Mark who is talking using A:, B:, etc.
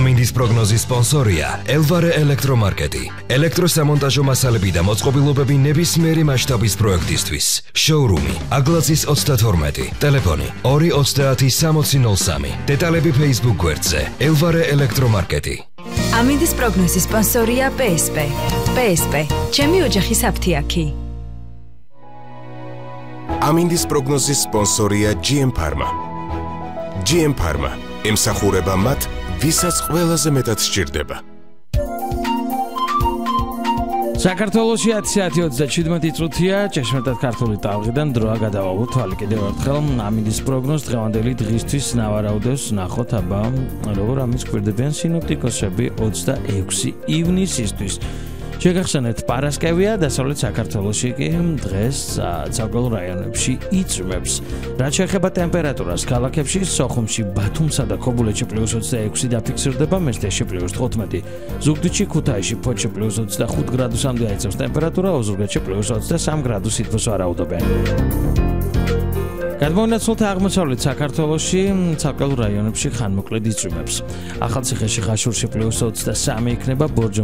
A: ამინდის პროგნოზის სპონსორია ელვარე ელექტრომარკეტი. ელექტროსამონტაჟო მასალები და მოწყობილობები ნებისმიერი მასშტაბის პროექტისთვის. შოურუმი აგლაცის 32, ტელეფონი 230 დეტალები Facebook გვერდზე ელვარე ელექტრომარკეტი.
B: ამინდის პროგნოზის სპონსორია PSP. PSP, ჩემი ოჯახის აფთიაქი.
C: ამინდის პროგნოზის სპონსორია GM Pharma. GM Pharma ემსახურება მათ, ვისაც ყველაზე მეტად სჭირდება.
D: საქართველოში 10:37 წუთია, ჭეშმარიტად ქართული ტალღიდან დროა გადავავოთ თვალი კიდევ ერთხელ ამინდის პროგნოზს დღევანდელი დღისთვის ნავარაუდევს ნახოთ აბა როგორ ამის გვერდებიან სინოპტიკოსები 26 ივნისისთვის. შეგახსენეთ პარასკევია დასავლეთ საქართველოში კი დღეს ცალკეულ რაიონებში იწვევს. რაც შეეხება ტემპერატურას, ქალაქებში სოხუმში, ბათუმსა და ქობულეთში +26 დაფიქსირდება, მესტიაში +15, ზუგდიდში, ქუთაისში, ფოთში +25 გრადუსამდე აიწევს ტემპერატურა, ოზურგეთში +23 გრადუს სითბოს ვარაუდობენ. გადმონაცვლთა აღმოსავლეთ საქართველოში ცალკეულ რაიონებში ხანმოკლედ იწვევს. ახალციხეში, ხაშურში +23 იქნება,